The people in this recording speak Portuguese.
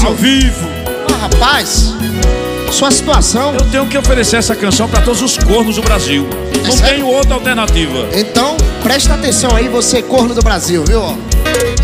Ao vivo. Ah, rapaz, sua situação... Eu tenho que oferecer essa canção pra todos os cornos do Brasil. Não sério? tenho outra alternativa. Então, presta atenção aí, você corno do Brasil, viu?